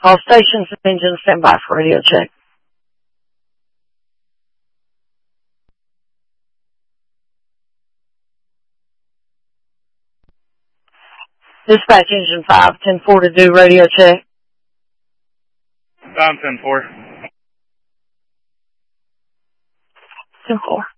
All stations and engines stand by for radio check. Dispatch engine 5, 10-4 to do radio check. 5-10-4. 10-4.